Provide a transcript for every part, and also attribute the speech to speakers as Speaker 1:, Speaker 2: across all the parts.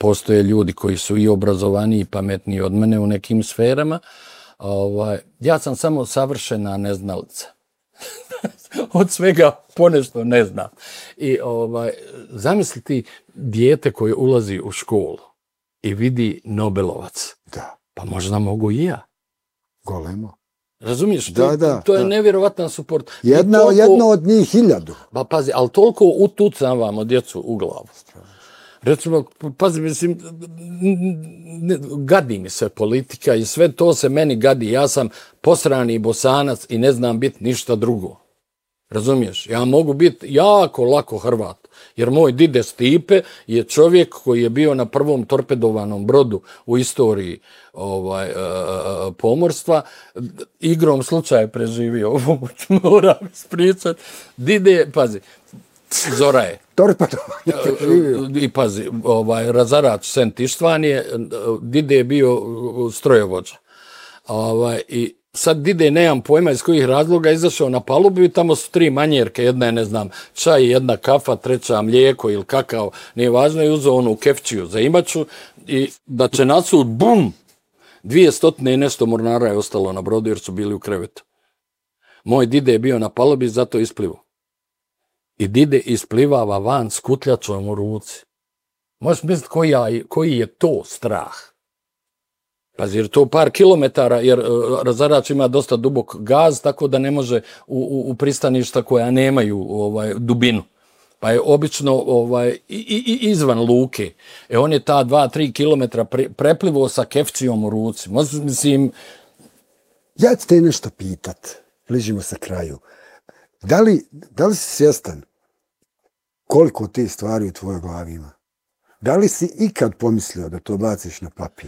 Speaker 1: postoje ljudi koji su i obrazovaniji i pametniji od mene u nekim sferama. Ja sam samo savršena neznalica. Od svega ponešto ne znam. I zamisli ti dijete koje ulazi u školu i vidi Nobelovac.
Speaker 2: Da.
Speaker 1: Pa možda mogu i ja.
Speaker 2: Golemo.
Speaker 1: Razumiješ? To je nevjerovatan suport.
Speaker 2: Jedna od njih 1000.
Speaker 1: Pa pazi, ali toliko utucavamo djecu u glavu. Recimo, pazi, mislim, gadi mi se politika i sve to se meni gadi. Ja sam posrani Bosanac i ne znam biti ništa drugo. Razumiješ? Ja mogu biti jako lako Hrvat. Jer moj dide Stipe je čovjek koji je bio na prvom torpedovanom brodu u istoriji pomorstva. Igrom slučaja preživio. Ovo moram ispričati. Dide, pazi, Zora je. I pazi, razarač Sent Ištvan je, dide je bio strojovođa. I sad dide, nemam pojma iz kojih razloga, izašao na palubu i tamo su 3 manjerke, jedna je, ne znam, čaj, jedna kafa, treća mlijeko ili kakao, nije važno, i uzeo onu kefčiju za imaču i da će nasud, bum, 200 i nešto mornara je ostalo na brodu jer su bili u krevetu. Moj dide je bio na palubi, zato isplivo. I dide isplivava van s kutljačom u ruci. Možeš misliti koji je to strah. Pazi, jer to par kilometara, jer razarač ima dosta dubok gaz, tako da ne može u pristaništa koja nemaju dubinu. Pa je obično izvan luke. On je ta 2-3 kilometra preplivo sa kefcijom u ruci. Mislim...
Speaker 2: Ja ću te nešto pitat. Bližimo se kraju. Da li si svjestan koliko te stvari u tvojoj glavi ima? Da li si ikad pomislio da to baciš na papir?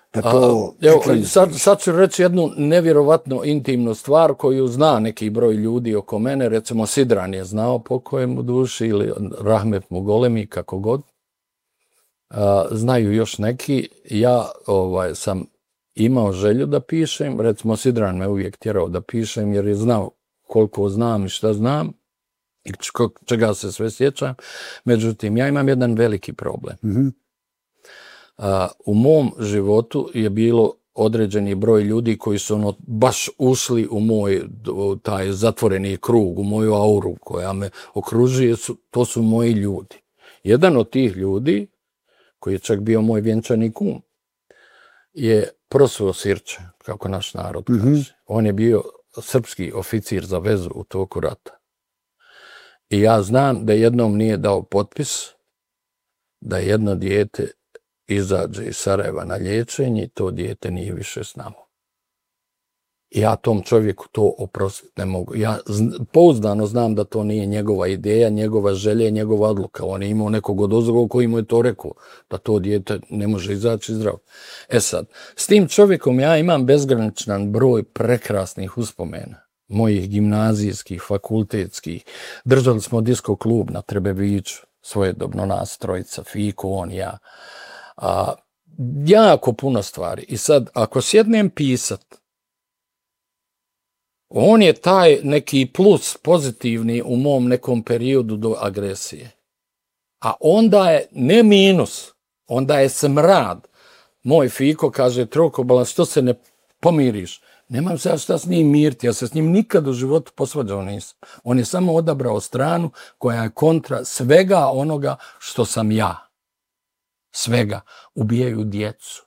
Speaker 1: Sad ću reći jednu nevjerovatno intimnu stvar koju zna neki broj ljudi oko mene. Recimo Sidran je znao pokojem u duši ili Rahmet mu golemi, kako god. Znaju još neki. Ja sam imao želju da pišem. Recimo Sidran me uvijek tjerao da pišem jer je znao koliko znam i šta znam i čega se sve sjećam. Međutim, ja imam jedan veliki problem. U mom životu je bilo određeni broj ljudi koji su baš ušli u moj taj zatvoreni krug, u moju auru koja me okružuje, to su moji ljudi. Jedan od tih ljudi, koji je čak bio moj vjenčani kum, je Prosuo Sirče, kako naš narod kaže. On je bio srpski oficir za vezu u toku rata. I ja znam da jednom nije dao potpis, da jedno dijete izađe iz Sarajeva na liječenje i to dijete nije više s nama. I ja tom čovjeku to oprostiti ne mogu. Ja pouzdano znam da to nije njegova ideja, njegova želja, njegova odluka. On je imao nekog odozgo koji mu je to rekao, da to dijete ne može izaći zdravo. Sad, s tim čovjekom ja imam bezgraničan broj prekrasnih uspomena. Mojih gimnazijskih, fakultetskih. Držali smo disko klub na Trebeviću, svojedobno nas trojica, Fiko, on, ja. Jako puno stvari. I sad, ako sjednem pisat, on je taj neki plus pozitivni u mom nekom periodu do agresije. A onda je, ne minus, onda je smrad. Moj Fiko kaže, Trokobalan, što se ne pomiriš? Nemam se ja šta s njim miriti, ja se s njim nikad u životu posvađao nisam. On je samo odabrao stranu koja je kontra svega onoga što sam ja. Svega. Ubijaju djecu.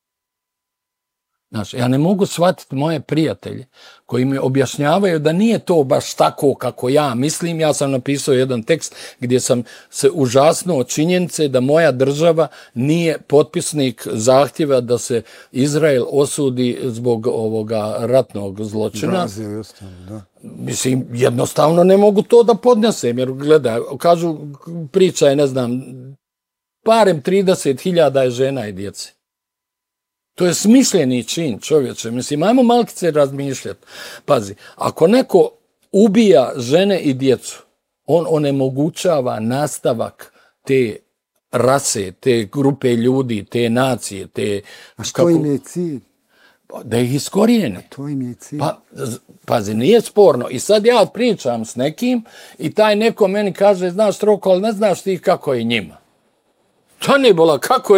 Speaker 1: Znaš, ja ne mogu shvatiti moje prijatelje koji mi objašnjavaju da nije to baš tako kako ja mislim. Ja sam napisao jedan tekst gdje sam se užasnuo činjenice da moja država nije potpisnik zahtjeva da se Izrael osudi zbog ovoga ratnog zločina. Mislim, jednostavno ne mogu to da podnesem, jer gledaj, kažu, priča je, ne znam, barem 30.000 je žena i djece. To je smišljeni čin, čovječe. Mislim, ajmo malkice razmišljati. Pazi, ako neko ubija žene i djecu, on onemogućava nastavak te rase, te grupe ljudi, te nacije, te...
Speaker 2: A što im je cilj?
Speaker 1: Da ih iskorijene.
Speaker 2: To im je cilj.
Speaker 1: Pazi, nije sporno. I sad ja pričam s nekim i taj neko meni kaže, znaš Troko, ali ne znaš ti kako je njima. To ne bola, kako je